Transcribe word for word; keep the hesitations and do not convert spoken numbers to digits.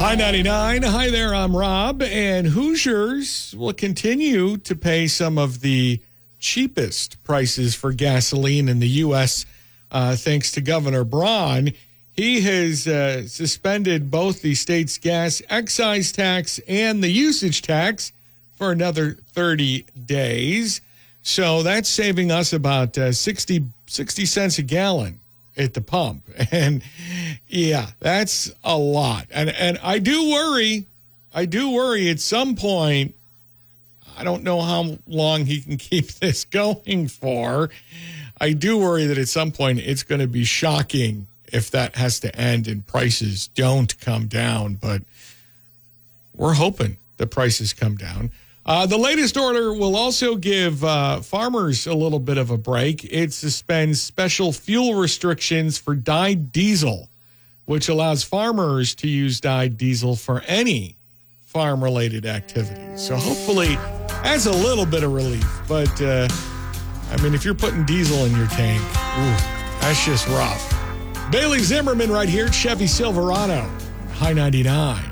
Hi ninety-nine. Hi there, I'm Rob. And Hoosiers will continue to pay some of the cheapest prices for gasoline in the U S uh, thanks to Governor Braun. He has uh, suspended both the state's gas excise tax and the usage tax for another thirty days. So that's saving us about uh, sixty, sixty cents a gallon at the pump. And yeah, that's a lot. And and I do worry, I do worry at some point, I don't know how long he can keep this going for. I do worry that at some point it's going to be shocking if that has to end and prices don't come down. But we're hoping the prices come down. Uh, the latest order will also give uh, farmers a little bit of a break. It suspends special fuel restrictions for dyed diesel, which allows farmers to use dyed diesel for any farm-related activities. So hopefully that's a little bit of relief. But, uh, I mean, if you're putting diesel in your tank, ooh, that's just rough. Bailey Zimmerman right here at Chevy Silverado, High ninety-nine.